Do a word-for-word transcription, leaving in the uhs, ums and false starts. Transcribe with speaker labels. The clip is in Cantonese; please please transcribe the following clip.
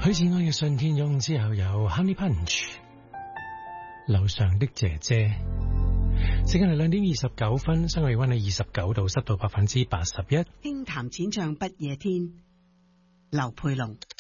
Speaker 1: 許志安嘅信天翁之後有 Honey Punch 樓上的姐姐。時間係兩點二十九分，室外氣溫係二十九度，濕度百分之八十一。
Speaker 2: 輕談淺唱不夜天，劉佩龍。